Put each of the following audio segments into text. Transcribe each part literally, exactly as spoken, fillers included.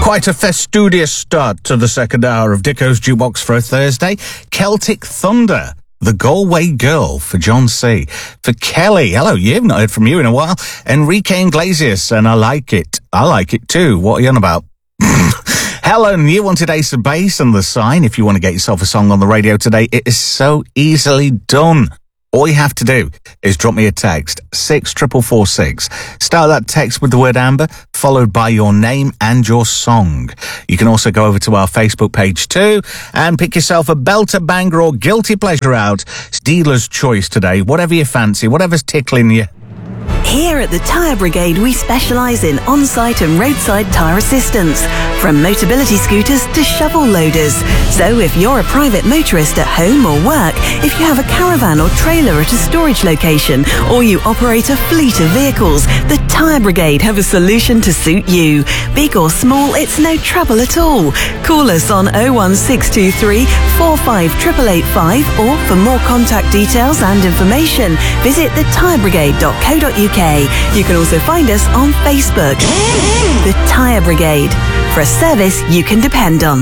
Quite a fastidious start to the second hour of Dicko's Jukebox for a Thursday. Celtic Thunder, The Galway Girl for John C. For Kelly, hello, you haven't heard from you in a while. Enrique Iglesias, and I like it. I like it too. What are you on about? Helen, you wanted Ace of Base and The Sign. If you want to get yourself a song on the radio today, it is so easily done. All you have to do is drop me a text, six four four six. Start that text with the word Amber, followed by your name and your song. You can also go over to our Facebook page too and pick yourself a belter, banger or guilty pleasure out. It's dealer's choice today, whatever you fancy, whatever's tickling you. Here at the Tyre Brigade, we specialise in on-site and roadside tyre assistance, from Motability scooters to shovel loaders. So if you're a private motorist at home or work, if you have a caravan or trailer at a storage location, or you operate a fleet of vehicles, the Tyre Brigade have a solution to suit you. Big or small, it's no trouble at all. Call us on oh one six two three, four five eight eight eight five, or for more contact details and information, visit the tyre brigade dot co dot uk. You can also find us on Facebook. The Tyre Brigade, for a service you can depend on.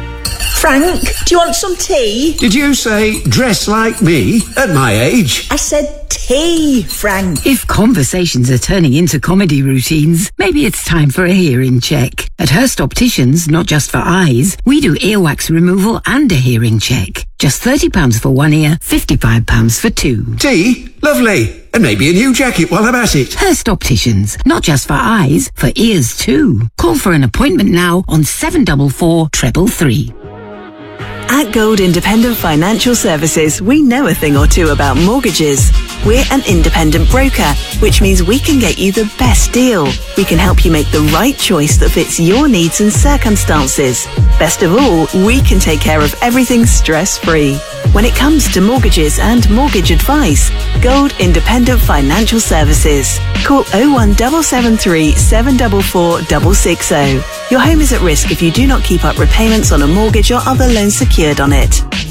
Frank, do you want some tea? Did you say dress like me at my age? I said tea, Frank. If conversations are turning into comedy routines, maybe it's time for a hearing check. At Hurst Opticians, not just for eyes, we do earwax removal and a hearing check. Just thirty pounds for one ear, fifty-five pounds for two. Tea? Lovely. And maybe a new jacket while I'm at it. Hurst Opticians, not just for eyes, for ears too. Call for an appointment now on seven four four, three three three. At Gold Independent Financial Services, we know a thing or two about mortgages. We're an independent broker, which means we can get you the best deal. We can help you make the right choice that fits your needs and circumstances. Best of all, we can take care of everything stress-free. When it comes to mortgages and mortgage advice, Gold Independent Financial Services. Call oh one seven seven three, seven four four, six six zero. Your home is at risk if you do not keep up repayments on a mortgage or other loan secured on it.